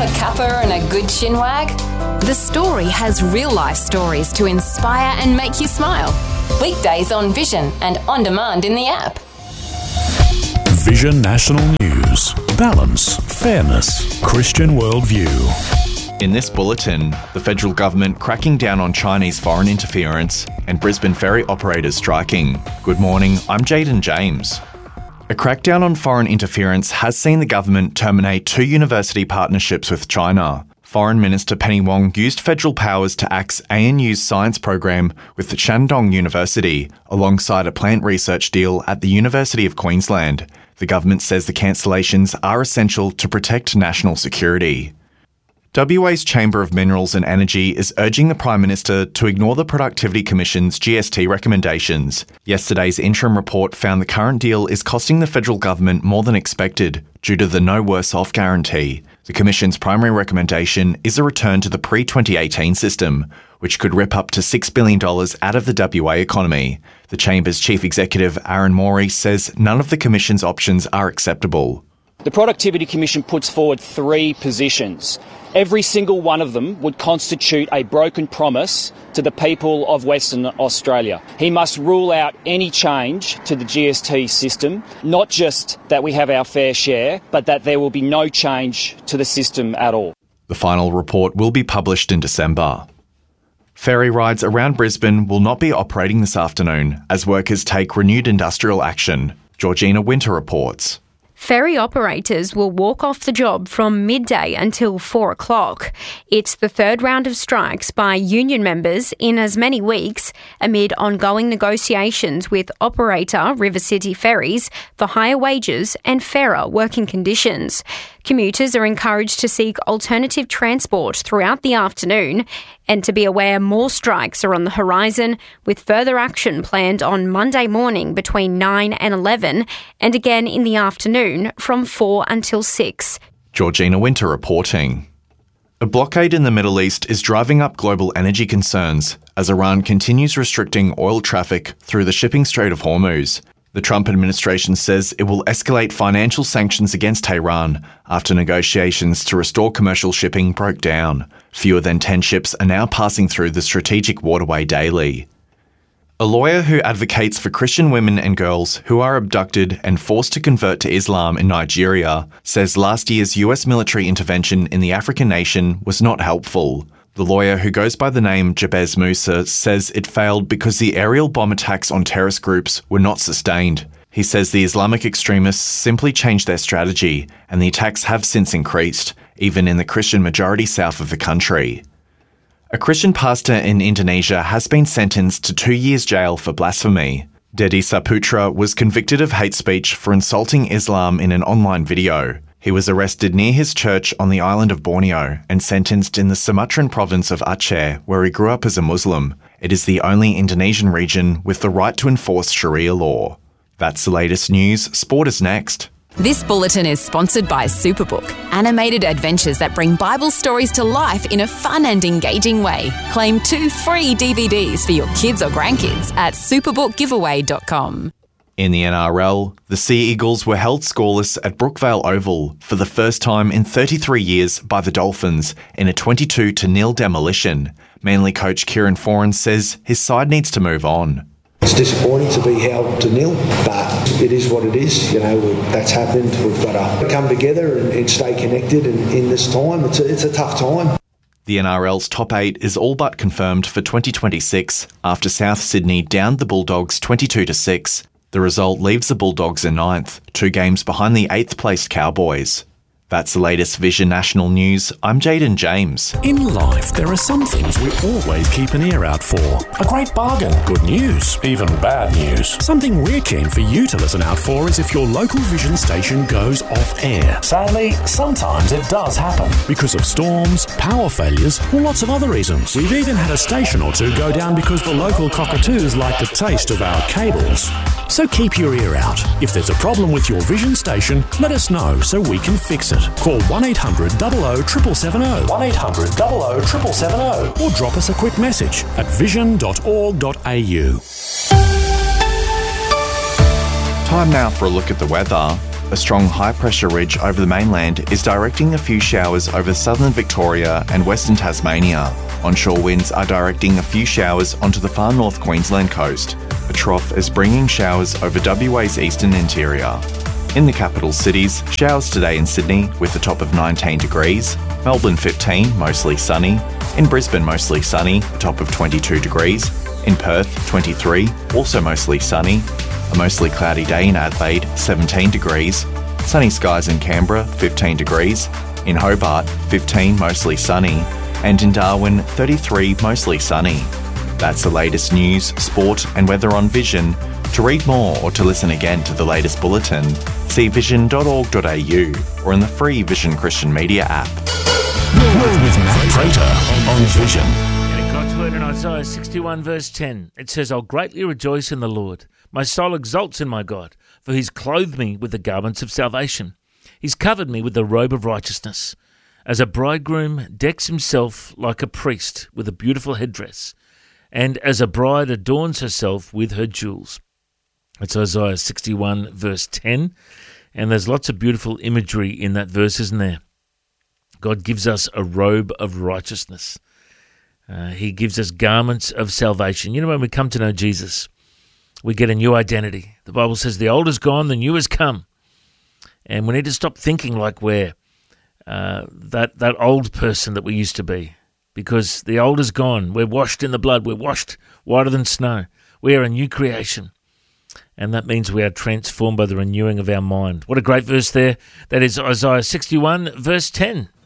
Have a cuppa and a good chinwag? The Story has real-life stories to inspire and make you smile. Weekdays on Vision and on demand in the app. Vision National News. Balance, fairness, Christian worldview. In this bulletin, the federal government cracking down on Chinese foreign interference and Brisbane ferry operators striking. Good morning, I'm Jaden James. A crackdown on foreign interference has seen the government terminate 2 university partnerships with China. Foreign Minister Penny Wong used federal powers to axe ANU's science program with the Shandong University, alongside a plant research deal at the University of Queensland. The government says the cancellations are essential to protect national security. WA's Chamber of Minerals and Energy is urging the Prime Minister to ignore the Productivity Commission's GST recommendations. Yesterday's interim report found the current deal is costing the federal government more than expected due to the no worse off guarantee. The Commission's primary recommendation is a return to the pre-2018 system, which could rip up to $6 billion out of the WA economy. The Chamber's Chief Executive, Aaron Morey, says none of the Commission's options are acceptable. The Productivity Commission puts forward 3 positions. Every single one of them would constitute a broken promise to the people of Western Australia. He must rule out any change to the GST system, not just that we have our fair share, but that there will be no change to the system at all. The final report will be published in December. Ferry rides around Brisbane will not be operating this afternoon as workers take renewed industrial action. Georgina Winter reports. Ferry operators will walk off the job from midday until 4 o'clock. It's the 3rd round of strikes by union members in as many weeks amid ongoing negotiations with operator River City Ferries for higher wages and fairer working conditions. Commuters are encouraged to seek alternative transport throughout the afternoon and to be aware more strikes are on the horizon, with further action planned on Monday morning between 9 and 11 and again in the afternoon from 4 until 6. Georgina Winter reporting. A blockade in the Middle East is driving up global energy concerns as Iran continues restricting oil traffic through the shipping Strait of Hormuz. The Trump administration says it will escalate financial sanctions against Tehran after negotiations to restore commercial shipping broke down. Fewer than 10 ships are now passing through the strategic waterway daily. A lawyer who advocates for Christian women and girls who are abducted and forced to convert to Islam in Nigeria says last year's US military intervention in the African nation was not helpful. The lawyer, who goes by the name Jabez Musa, says it failed because the aerial bomb attacks on terrorist groups were not sustained. He says the Islamic extremists simply changed their strategy, and the attacks have since increased, even in the Christian majority south of the country. A Christian pastor in Indonesia has been sentenced to 2 years jail for blasphemy. Dedi Saputra was convicted of hate speech for insulting Islam in an online video. He was arrested near his church on the island of Borneo and sentenced in the Sumatran province of Aceh, where he grew up as a Muslim. It is the only Indonesian region with the right to enforce Sharia law. That's the latest news. Sport is next. This bulletin is sponsored by Superbook, animated adventures that bring Bible stories to life in a fun and engaging way. Claim 2 free DVDs for your kids or grandkids at superbookgiveaway.com. In the NRL, the Sea Eagles were held scoreless at Brookvale Oval for the first time in 33 years by the Dolphins in a 22-0 demolition. Manly coach Kieran Foran says his side needs to move on. It's disappointing to be held to 0, but it is what it is. That's happened. We've got to come together and stay connected. And in this time, it's a tough time. The NRL's top 8 is all but confirmed for 2026 after South Sydney downed the Bulldogs 22-6. The result leaves the Bulldogs in 9th, 2 games behind the 8th-placed Cowboys. That's the latest Vision National News. I'm Jaden James. In life, there are some things we always keep an ear out for. A great bargain, good news, even bad news. Something we're keen for you to listen out for is if your local Vision station goes off air. Sadly, sometimes it does happen. Because of storms, power failures, or lots of other reasons. We've even had a station or 2 go down because the local cockatoos like the taste of our cables. So keep your ear out. If there's a problem with your Vision station, let us know so we can fix it. Call 1800 00 770, 1800 00 770, or drop us a quick message at vision.org.au. Time now for a look at the weather. A strong high-pressure ridge over the mainland is directing a few showers over southern Victoria and western Tasmania. Onshore winds are directing a few showers onto the far north Queensland coast. A trough is bringing showers over WA's eastern interior. In the capital cities, showers today in Sydney with a top of 19 degrees, Melbourne 15, mostly sunny, in Brisbane mostly sunny, a top of 22 degrees, in Perth 23, also mostly sunny, a mostly cloudy day in Adelaide 17 degrees, sunny skies in Canberra 15 degrees, in Hobart 15 mostly sunny, and in Darwin 33 mostly sunny. That's the latest news, sport and weather on Vision. To read more or to listen again to the latest bulletin, see vision.org.au or in the free Vision Christian Media app. You're with Matt Prater on Vision. And God's word in Isaiah 61 verse 10, it says, I'll greatly rejoice in the Lord. My soul exults in my God, for he's clothed me with the garments of salvation. He's covered me with the robe of righteousness. As a bridegroom decks himself like a priest with a beautiful headdress, and as a bride adorns herself with her jewels. It's Isaiah 61 verse 10, and there's lots of beautiful imagery in that verse, isn't there? God gives us a robe of righteousness. He gives us garments of salvation. You know, when we come to know Jesus, we get a new identity. The Bible says the old is gone, the new has come. And we need to stop thinking like we're that old person that we used to be, because the old is gone. We're washed in the blood. We're washed whiter than snow. We are a new creation. And that means we are transformed by the renewing of our mind. What a great verse there. That is Isaiah 61 verse 10.